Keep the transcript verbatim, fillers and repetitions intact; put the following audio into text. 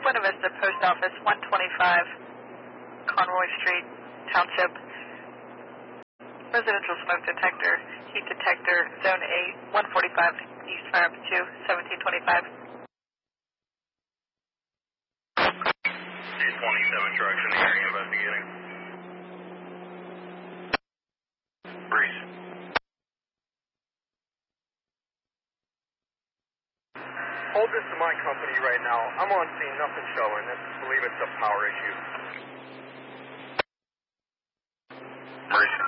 Buena Vista Post Office, one twenty-five, Conroy Street, Township. Residential smoke detector, heat detector, zone eight, one forty-five, East Fire two, seventeen twenty-five. two twenty-seven trucks in the area investigating. Breeze. Hold this to my company right now. I'm on scene, nothing showing. I believe it's a power issue. Breeze.